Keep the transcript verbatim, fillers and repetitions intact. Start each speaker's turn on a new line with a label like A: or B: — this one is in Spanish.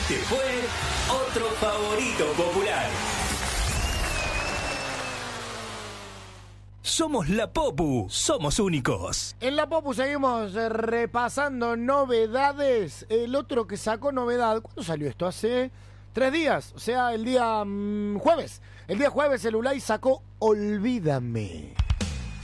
A: Este fue otro favorito popular. Somos la Popu, somos únicos.
B: En la Popu seguimos eh, repasando novedades. El otro que sacó novedad, ¿cuándo salió esto? Hace tres días, o sea, el día mmm, jueves. El día jueves el Ulay sacó Olvídame.